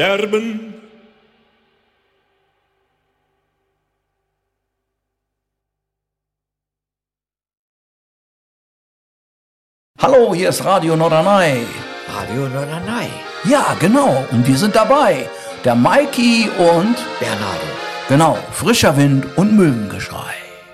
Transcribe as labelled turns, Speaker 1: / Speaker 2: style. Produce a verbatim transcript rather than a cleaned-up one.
Speaker 1: Erben.
Speaker 2: Hallo, hier ist Radio Norderney.
Speaker 3: Radio Norderney.
Speaker 2: Ja, genau. Und wir sind dabei. Der Maiki und
Speaker 3: Bernardo.
Speaker 2: Genau, frischer Wind und Möwengeschrei.